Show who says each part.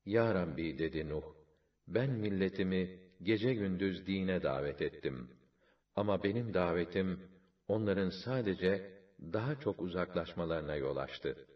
Speaker 1: Ya Rabbi dedi Nuh, ben milletimi gece gündüz dine davet ettim. Ama benim davetim, onların sadece daha çok uzaklaşmalarına yol açtı.